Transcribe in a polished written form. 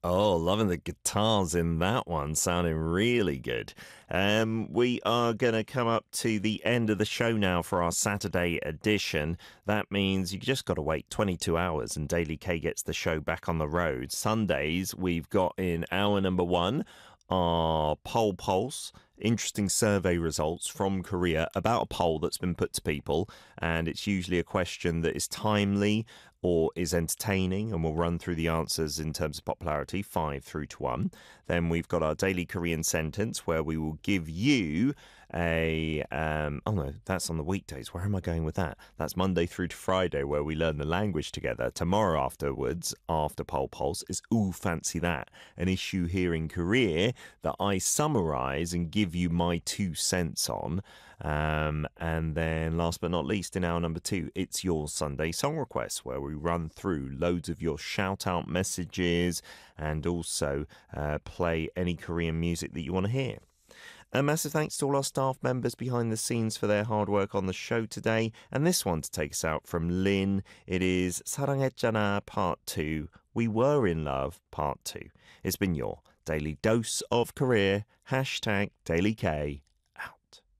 Oh, loving the guitars in that one, sounding really good. We are going to come up to the end of the show now for our Saturday edition. That means you just got to wait 22 hours and Daily K gets the show back on the road. Sundays, we've got in hour number one our poll pulse. Interesting survey results from Korea about a poll that's been put to people, and it's usually a question that is timely or is entertaining, and we'll run through the answers in terms of popularity, 5 through to 1. Then we've got our daily Korean sentence, where we will give you a oh no, that's on the weekdays. Where am I going with that? That's Monday through to Friday, where we learn the language together. Tomorrow afterwards, after Pole Pulse, is Ooh Fancy That, an issue here in Korea that I summarize and give you my 2 cents on. And then last but not least, in hour number two, it's your Sunday song requests, where we run through loads of your shout out messages and also play any Korean music that you want to hear. A massive thanks to all our staff members behind the scenes for their hard work on the show today. And this one to take us out from Lynn. It is 사랑했잖아 Part 2. We Were in Love Part 2. It's been your daily dose of Korea. Hashtag Daily K.